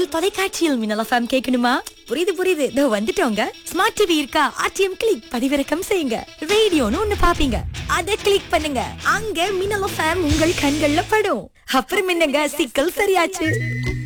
உங்கள் தொலைக்காட்சியில் மின்னல் எஃப்எம் கேட்கணுமா? புரியுது புரியுது, இதோ வந்துட்டோங்க. ஸ்மார்ட் டிவி இருக்கா? ஆர்டிஎம் கிளிக் பதிவிறக்கம் செய்யுங்க. ரேடியோன்னு ஒண்ணு பாப்பீங்க, அதை கிளிக் பண்ணுங்க. அங்க மின்னல் எஃப்எம் உங்கள் கண்கள்ல படும். அப்புறம் என்னங்க, சிக்கல் சரியாச்சு.